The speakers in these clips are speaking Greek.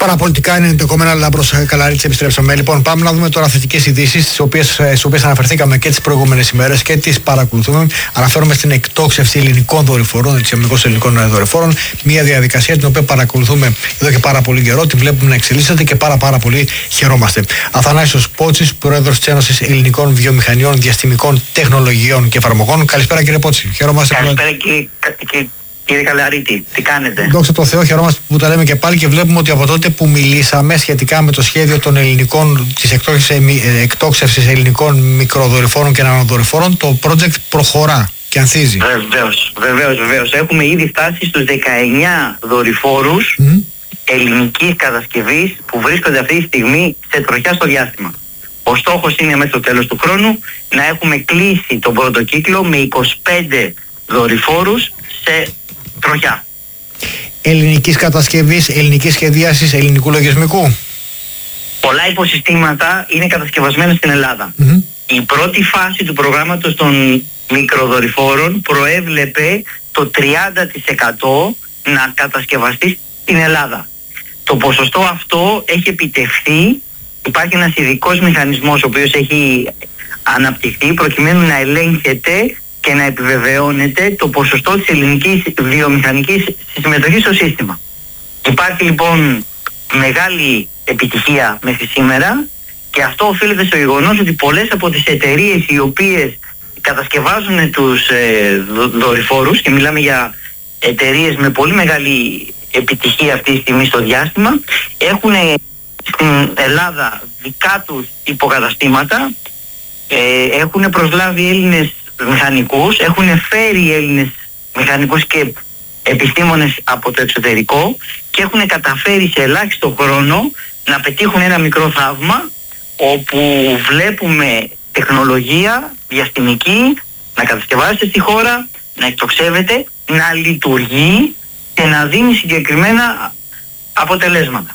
Παραπολιτικά είναι το κομμένα Λάμπρος Καλαρίτση. Επιστρέψαμε. Λοιπόν, πάμε να δούμε τώρα θετικές ειδήσεις, στις οποίες αναφερθήκαμε και τις προηγούμενες ημέρες και τις παρακολουθούμε. Αναφέρομαι στην εκτόξευση ελληνικών δορυφορών, αμυγός ελληνικών δορυφόρων. Μια διαδικασία την οποία παρακολουθούμε εδώ και πάρα πολύ καιρό. Τη βλέπουμε να εξελίσσεται και πάρα πολύ χαιρόμαστε. Αθανάσιος Πότσης, πρόεδρος της Ένωσης Ελληνικών Βιομηχανιών, Διαστημικών Τεχνολογιών και Εφαρμογών. Καλησπέρα, κύριε Πότση. Χαιρόμαστε. Καλησπέρα, κύριε Καλαρίτη, τι κάνετε? Δόξα τω Θεώ, χαιρόμαστε που τα λέμε και πάλι και βλέπουμε ότι από τότε που μιλήσαμε σχετικά με το σχέδιο των ελληνικών, της εκτόξευσης ελληνικών μικροδορυφόρων και νανοδορυφόρων, το project προχωρά και ανθίζει. Βεβαίως. Έχουμε ήδη φτάσει στους 19 δορυφόρους ελληνικής κατασκευής που βρίσκονται αυτή τη στιγμή σε τροχιά στο διάστημα. Ο στόχος είναι μέχρι το τέλος του χρόνου να έχουμε κλείσει τον πρώτο κύκλο με 25 δορυφόρους σε τροχιά. Ελληνικής κατασκευής, ελληνικής σχεδίασης, ελληνικού λογισμικού. Πολλά υποσυστήματα είναι κατασκευασμένα στην Ελλάδα. Η πρώτη φάση του προγράμματος των μικροδορυφόρων προέβλεπε το 30% να κατασκευαστεί στην Ελλάδα. Το ποσοστό αυτό έχει επιτευχθεί. Υπάρχει ένας ειδικός μηχανισμός ο οποίος έχει αναπτυχθεί προκειμένου να ελέγχεται και να επιβεβαιώνεται το ποσοστό της ελληνικής βιομηχανικής συμμετοχής στο σύστημα. Υπάρχει λοιπόν μεγάλη επιτυχία μέχρι σήμερα και αυτό οφείλεται στο γεγονός ότι πολλές από τις εταιρείες οι οποίες κατασκευάζουν τους δορυφόρους, και μιλάμε για εταιρείες με πολύ μεγάλη επιτυχία αυτή τη στιγμή στο διάστημα, έχουν στην Ελλάδα δικά τους υποκαταστήματα, έχουν προσλάβει Έλληνες μηχανικούς, έχουν φέρει Έλληνες μηχανικούς και επιστήμονες από το εξωτερικό και έχουν καταφέρει σε ελάχιστο χρόνο να πετύχουν ένα μικρό θαύμα όπου βλέπουμε τεχνολογία διαστημική να κατασκευάζεται στη χώρα, να εκτοξεύεται, να λειτουργεί και να δίνει συγκεκριμένα αποτελέσματα.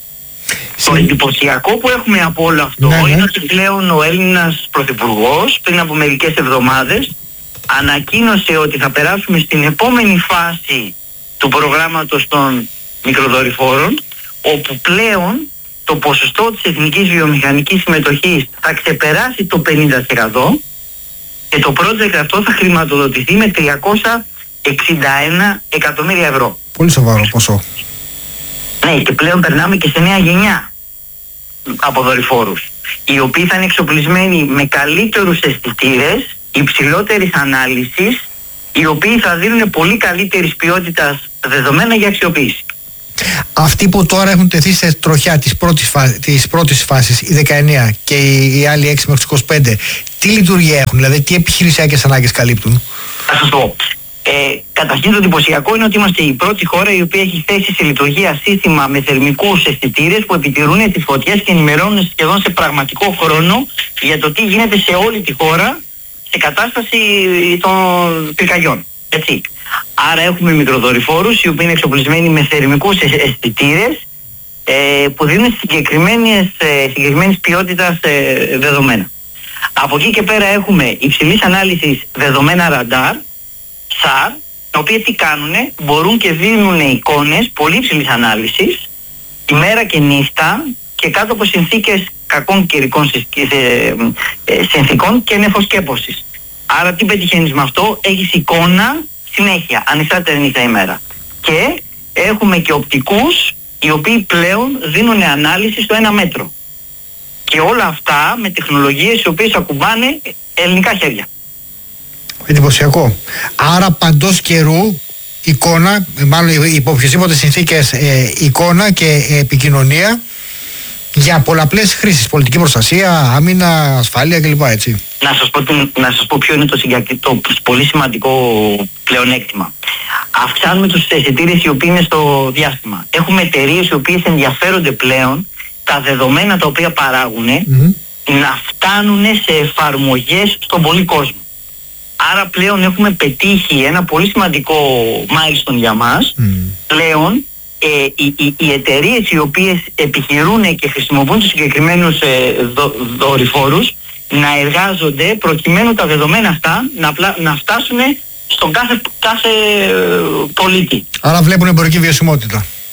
Το εντυπωσιακό που έχουμε από όλο αυτό είναι ότι πλέον ο Έλληνας Πρωθυπουργός πριν από μερικές εβδομάδες ανακοίνωσε ότι θα περάσουμε στην επόμενη φάση του προγράμματος των μικροδορυφόρων, όπου πλέον το ποσοστό της εθνικής βιομηχανικής συμμετοχής θα ξεπεράσει το 50% και το project αυτό θα χρηματοδοτηθεί με 361 εκατομμύρια ευρώ. Πολύ σοβαρό ποσό. Ναι, και πλέον περνάμε και σε νέα γενιά από δορυφόρους, οι οποίοι θα είναι εξοπλισμένοι με καλύτερους αισθητήρες, υψηλότερης ανάλυσης, οι οποίοι θα δίνουν πολύ καλύτερης ποιότητας δεδομένα για αξιοποίηση. Αυτοί που τώρα έχουν τεθεί σε τροχιά της πρώτης φάσης, οι 19 και οι άλλοι 6 μέχρι 25, τι λειτουργία έχουν, δηλαδή τι επιχειρησιακές ανάγκες καλύπτουν? Θα σας πω. Καταρχήν το εντυπωσιακό είναι ότι είμαστε η πρώτη χώρα η οποία έχει θέσει σε λειτουργία σύστημα με θερμικούς αισθητήρες που επιτηρούν τις φωτιές και ενημερώνουν σχεδόν σε πραγματικό χρόνο για το τι γίνεται σε όλη τη χώρα σε κατάσταση των πυρκαγιών. Έτσι. Άρα έχουμε μικροδορυφόρους οι οποίοι είναι εξοπλισμένοι με θερμικούς αισθητήρες που δίνουν συγκεκριμένης ποιότητας δεδομένα. Από εκεί και πέρα έχουμε υψηλής ανάλυσης δεδομένα ραντάρ, SAR, τα οποία τι κάνουνε, μπορούν και δίνουν εικόνες πολύ υψηλής ανάλυσης, ημέρα και νύχτα και κάτω από συνθήκες κακών καιρικών συνθήκων και νεφοσκέπωσης. Άρα τι πετυχαίνεις με αυτό? Έχεις εικόνα συνέχεια, ανεξάρτητα νύχτα ημέρα. Και έχουμε και οπτικούς οι οποίοι πλέον δίνουν ανάλυση στο 1 μέτρο. Και όλα αυτά με τεχνολογίες οι οποίες ακουμπάνε ελληνικά χέρια. Εντυπωσιακό. Άρα παντός καιρού εικόνα, μάλλον υπό οποιασδήποτε συνθήκες εικόνα και επικοινωνία για πολλαπλές χρήσεις, πολιτική προστασία, άμυνα, ασφάλεια κλπ. Έτσι. Να σας πω ποιο είναι το πολύ σημαντικό πλεονέκτημα. Αυξάνουμε τους αισθητήρες οι οποίοι είναι στο διάστημα. Έχουμε εταιρείες οι οποίες ενδιαφέρονται πλέον τα δεδομένα τα οποία παράγουν να φτάνουν σε εφαρμογές στον πολύ κόσμο. Άρα πλέον έχουμε πετύχει ένα πολύ σημαντικό milestone για μας. Πλέον οι εταιρείες οι οποίες επιχειρούν και χρησιμοποιούν τους συγκεκριμένους δορυφόρους να εργάζονται προκειμένου τα δεδομένα αυτά να φτάσουν στον κάθε πολίτη. Άρα βλέπουν εμπορική βιωσιμότητα.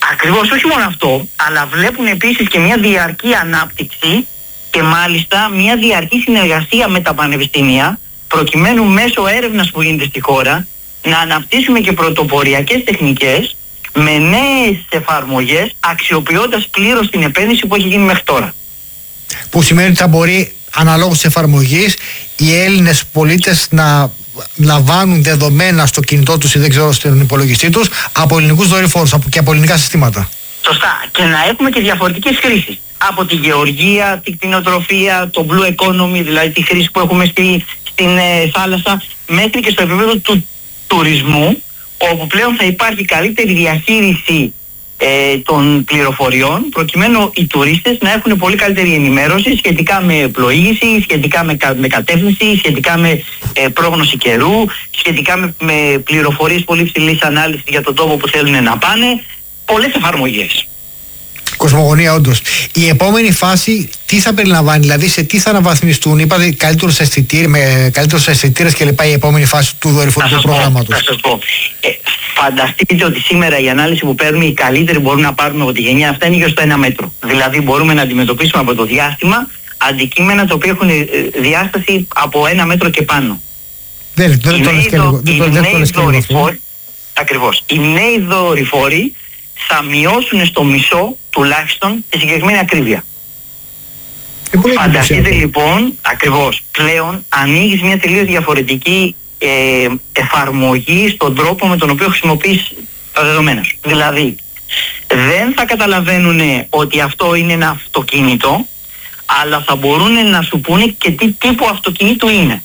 Ακριβώς, όχι μόνο αυτό, αλλά βλέπουν επίσης και μια διαρκή ανάπτυξη και μάλιστα μια διαρκή συνεργασία με τα πανεπιστήμια, προκειμένου μέσω έρευνας που γίνεται στη χώρα να αναπτύσσουμε και πρωτοποριακές τεχνικές με νέες εφαρμογές, αξιοποιώντας πλήρως την επένδυση που έχει γίνει μέχρι τώρα. Που σημαίνει ότι θα μπορεί αναλόγως της εφαρμογής οι Έλληνες πολίτες να λαμβάνουν δεδομένα στο κινητό τους ή δεν ξέρω στον υπολογιστή τους από ελληνικούς δορυφόρους και από ελληνικά συστήματα. Σωστά. Και να έχουμε και διαφορετικές χρήσεις. Από τη γεωργία, την κτηνοτροφία, το blue economy, δηλαδή τη χρήση που έχουμε στην θάλασσα, μέχρι και στο επίπεδο του τουρισμού, όπου πλέον θα υπάρχει καλύτερη διαχείριση των πληροφοριών, προκειμένου οι τουρίστες να έχουν πολύ καλύτερη ενημέρωση σχετικά με πλοήγηση, σχετικά με κατεύθυνση, σχετικά με πρόγνωση καιρού, σχετικά με πληροφορίες πολύ ψηλής ανάλυσης για τον τόπο που θέλουν να πάνε. Πολλές εφαρμογές. Κοσμογονία, όντως. Η επόμενη φάση τι θα περιλαμβάνει, δηλαδή σε τι θα αναβαθμιστούν, είπατε καλύτερους αισθητήρες και λοιπά, η επόμενη φάση του δορυφορικού προγράμματος. Θα σας πω. Φανταστείτε ότι σήμερα η ανάλυση που παίρνουμε, οι καλύτεροι μπορούν να πάρουμε από τη γενιά αυτά είναι γύρω στο 1 μέτρο. Δηλαδή μπορούμε να αντιμετωπίσουμε από το διάστημα αντικείμενα τα οποία έχουν διάσταση από 1 μέτρο και πάνω. Δεν το λες και λίγο. Ακριβώς. Οι νέοι δορυφόροι θα μειώσουν στο μισό τουλάχιστον τη συγκεκριμένη ακρίβεια. Φανταστείτε λοιπόν, ακριβώς, πλέον ανοίγεις μια τελείως διαφορετική εφαρμογή στον τρόπο με τον οποίο χρησιμοποιείς τα δεδομένα σου. Δηλαδή, δεν θα καταλαβαίνουν ότι αυτό είναι ένα αυτοκίνητο, αλλά θα μπορούν να σου πούνε και τι τύπο αυτοκίνητο είναι.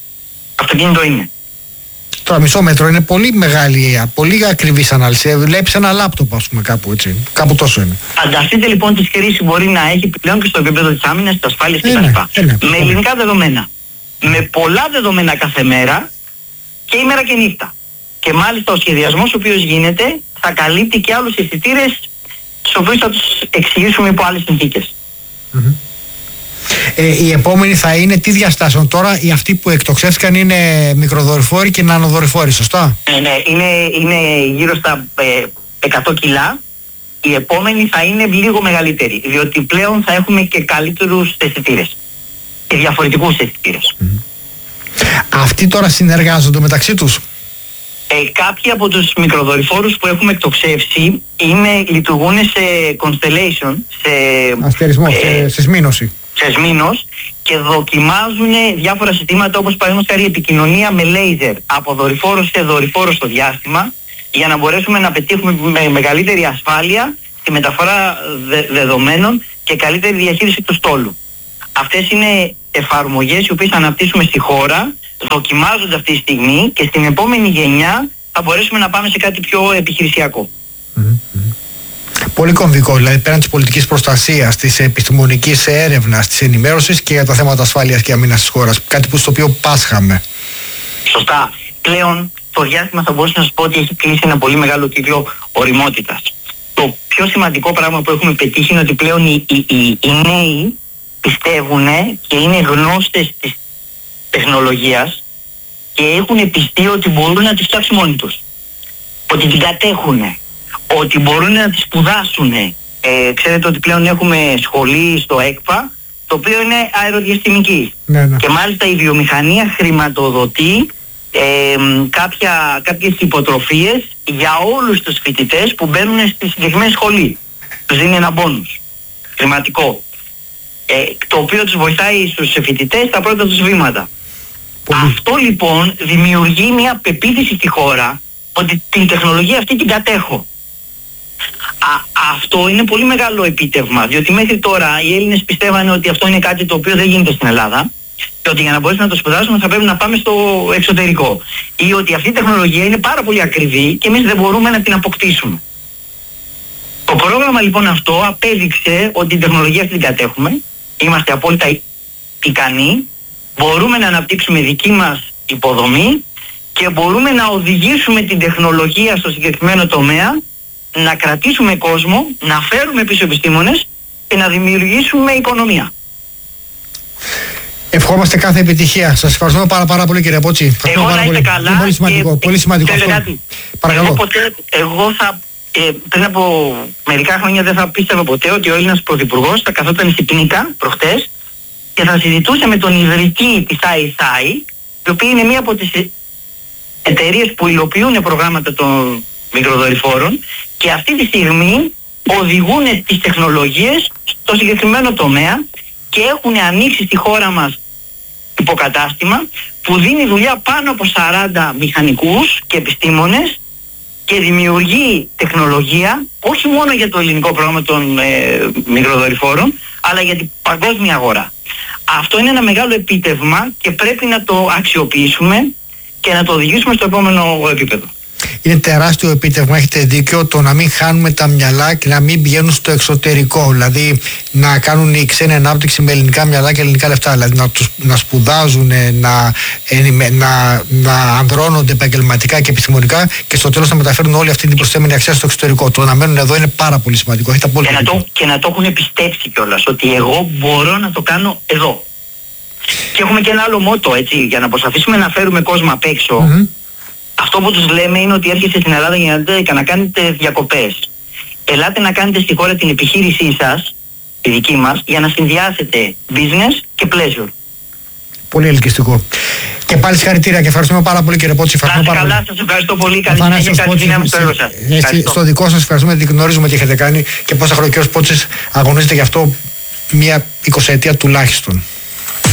Τώρα μισό μέτρο είναι πολύ μεγάλη, πολύ ακριβής ανάλυση. Βλέπεις ένα λάπτοπ, ας πούμε, κάπου έτσι. Κάπου τόσο είναι. Φανταστείτε λοιπόν τη χρήση μπορεί να έχει πλέον και στο επίπεδο της άμυνας, της ασφάλειας κτλ. Με ελληνικά δεδομένα. Με πολλά δεδομένα κάθε μέρα και ημέρα και νύχτα. Και μάλιστα ο σχεδιασμός ο οποίος γίνεται θα καλύπτει και άλλους αισθητήρες, τους οποίους θα τους εξηγήσουμε υπό άλλες συνθήκες. Η επόμενη θα είναι τι διαστάσεων? Τώρα οι αυτοί που εκτοξεύτηκαν είναι μικροδορυφόροι και νανοδορυφόροι, σωστά? Ναι, είναι γύρω στα 100 κιλά. Η επόμενη θα είναι λίγο μεγαλύτερη, διότι πλέον θα έχουμε και καλύτερους αισθητήρες και διαφορετικούς αισθητήρες. Αυτοί τώρα συνεργάζονται μεταξύ τους? Κάποιοι από τους μικροδορυφόρους που έχουμε εκτοξεύσει λειτουργούν σε constellation, σε αστερισμό, σε σμήνωση. Και δοκιμάζουν διάφορα συστήματα, όπως παραδείγματος χάρη επικοινωνία με λέιζερ από δορυφόρο σε δορυφόρο στο διάστημα, για να μπορέσουμε να πετύχουμε με μεγαλύτερη ασφάλεια τη μεταφορά δεδομένων και καλύτερη διαχείριση του στόλου. Αυτές είναι εφαρμογές οι οποίες θα αναπτύσσουμε στη χώρα, δοκιμάζονται αυτή τη στιγμή και στην επόμενη γενιά θα μπορέσουμε να πάμε σε κάτι πιο επιχειρησιακό. Πολύ κομβικό, δηλαδή πέραν της πολιτικής προστασίας, της επιστημονικής έρευνας, της ενημέρωσης και για τα θέματα ασφάλειας και αμήνας της χώρας. Κάτι που στο οποίο πάσχαμε. Σωστά. Πλέον το διάστημα θα μπορούσα να σας πω ότι έχει κλείσει ένα πολύ μεγάλο κύκλο ωριμότητας. Το πιο σημαντικό πράγμα που έχουμε πετύχει είναι ότι πλέον οι νέοι πιστεύουν και είναι γνώστες της τεχνολογίας και έχουν πιστεί ότι μπορούν να τη φτιάξουν μόνοι τους. Ότι την κατέχουν. Ότι μπορούν να τη σπουδάσουν. Ξέρετε ότι πλέον έχουμε σχολή στο ΕΚΠΑ, το οποίο είναι αεροδιαστημική. Ναι. Και μάλιστα η βιομηχανία χρηματοδοτεί κάποιες υποτροφίες για όλους τους φοιτητές που μπαίνουν στη συγκεκριμένη σχολή. Τους δίνει ένα μπόνους χρηματικό, το οποίο τους βοηθάει στους φοιτητές στα πρώτα τους βήματα. Αυτό λοιπόν δημιουργεί μια πεποίθηση στη χώρα ότι την τεχνολογία αυτή την κατέχω. Αυτό είναι πολύ μεγάλο επίτευγμα, διότι μέχρι τώρα οι Έλληνες πιστεύανε ότι αυτό είναι κάτι το οποίο δεν γίνεται στην Ελλάδα και ότι για να μπορέσουμε να το σπουδάσουμε θα πρέπει να πάμε στο εξωτερικό, ή ότι αυτή η τεχνολογία είναι πάρα πολύ ακριβή και εμείς δεν μπορούμε να την αποκτήσουμε. Το πρόγραμμα λοιπόν αυτό απέδειξε ότι την τεχνολογία αυτή την κατέχουμε, είμαστε απόλυτα ικανοί, μπορούμε να αναπτύξουμε δική μας υποδομή και μπορούμε να οδηγήσουμε την τεχνολογία στο συγκεκριμένο τομέα, να κρατήσουμε κόσμο, να φέρουμε πίσω επιστήμονες και να δημιουργήσουμε οικονομία. Ευχόμαστε κάθε επιτυχία. Σας ευχαριστούμε πάρα πολύ, κύριε Πότσι. Εγώ να είστε καλά. Πολύ σημαντικό. Πολύ σημαντικό αυτό. Παρακαλώ. Εγώ θα πριν από μερικά χρόνια δεν θα πίστευα ποτέ ότι ο Έλληνας Πρωθυπουργός θα καθόταν στην Πνίκα προχτές και θα συζητούσε με τον ιδρυτή της ISI, η οποία είναι μία από τις εταιρείες που υλοποιούν προγράμματα των μικροδορυφόρων και αυτή τη στιγμή οδηγούν τις τεχνολογίες στο συγκεκριμένο τομέα και έχουν ανοίξει στη χώρα μας υποκατάστημα που δίνει δουλειά πάνω από 40 μηχανικούς και επιστήμονες και δημιουργεί τεχνολογία όχι μόνο για το ελληνικό πρόγραμμα των μικροδορυφόρων, αλλά για την παγκόσμια αγορά. Αυτό είναι ένα μεγάλο επίτευγμα και πρέπει να το αξιοποιήσουμε και να το οδηγήσουμε στο επόμενο επίπεδο. Είναι τεράστιο επίτευγμα, έχετε δίκιο, το να μην χάνουμε τα μυαλά και να μην πηγαίνουν στο εξωτερικό. Δηλαδή να κάνουν οι ξένοι ανάπτυξη με ελληνικά μυαλά και ελληνικά λεφτά. Δηλαδή να σπουδάζουν, να ανδρώνονται επαγγελματικά και επιστημονικά και στο τέλος να μεταφέρουν όλη αυτή την προσθέμενη αξία στο εξωτερικό. Το να μένουν εδώ είναι πάρα πολύ σημαντικό. Και να το έχουν πιστέψει κιόλας ότι εγώ μπορώ να το κάνω εδώ. Και έχουμε και ένα άλλο μότο, έτσι, για να προσπαθήσουμε να φέρουμε κόσμο απ' έξω. Αυτό που τους λέμε είναι ότι έρχεστε στην Ελλάδα για να κάνετε διακοπές. Ελάτε να κάνετε στη χώρα την επιχείρησή σας, τη δική μας, για να συνδυάσετε business και pleasure. Πολύ ελκυστικό. Και πάλι συγχαρητήρια και ευχαριστούμε πάρα πολύ, κύριε Πότση. Καλά, σας ευχαριστώ πολύ. Καλή συνέχεια, καλή δύναμη στο έργο σας. Στο δικό σας ευχαριστούμε, γιατί γνωρίζουμε τι έχετε κάνει και πόσα χρόνια ο κύριος Πότσης αγωνίζεται γι' αυτό μια 20 ετία τουλάχιστον.